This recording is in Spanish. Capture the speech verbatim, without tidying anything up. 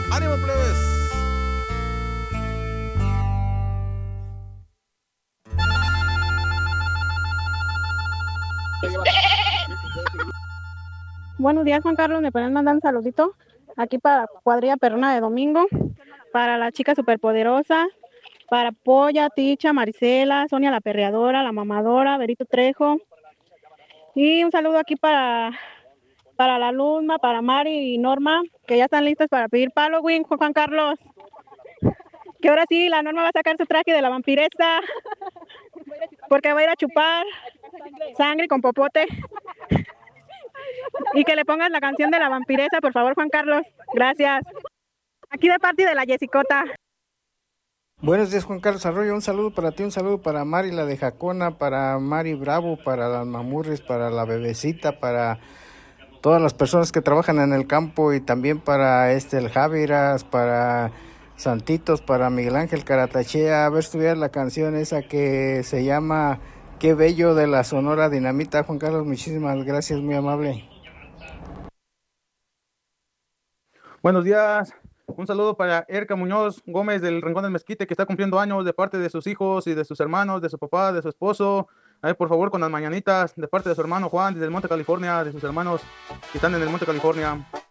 ¡Ánimo, plebes! Buenos días, Juan Carlos. ¿Me pueden mandar un saludito? Aquí para Cuadrilla Perrona de Domingo, para la chica superpoderosa, para Polla, Ticha, Marisela, Sonia la Perreadora, la Mamadora, Berito Trejo. Y un saludo aquí para, para la Luzma, para Mari y Norma, que ya están listas para pedir Halloween, Juan Carlos. Que ahora sí, la Norma va a sacar su traje de la vampiresa, porque va a ir a chupar sangre con popote. Y que le pongas la canción de la vampiresa, por favor, Juan Carlos. Gracias. Aquí de parte de la Jessicota. Buenos días, Juan Carlos Arroyo. Un saludo para ti, un saludo para Mari, la de Jacona, para Mari Bravo, para las Mamurres, para la Bebecita, para todas las personas que trabajan en el campo y también para este el Javiras, para Santitos, para Miguel Ángel Caratachea. A ver, estudiar la canción esa que se llama Qué Bello, de la Sonora Dinamita. Juan Carlos, muchísimas gracias, muy amable. Buenos días, un saludo para Erika Muñoz Gómez del Rincón del Mezquite, que está cumpliendo años, de parte de sus hijos y de sus hermanos, de su papá, de su esposo. Ahí, por favor, con las mañanitas, de parte de su hermano Juan, desde el Monte California, de sus hermanos que están en el Monte California.